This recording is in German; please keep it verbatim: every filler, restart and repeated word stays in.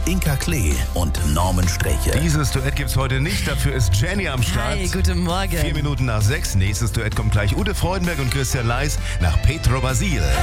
Inka Klee und Norman Streche. Dieses Duett gibt's heute nicht, dafür ist Jenny am Start. Hi, guten Morgen. Vier Minuten nach sechs, nächstes Duett kommt gleich Ute Freudenberg und Christian Leis nach Petro Basil.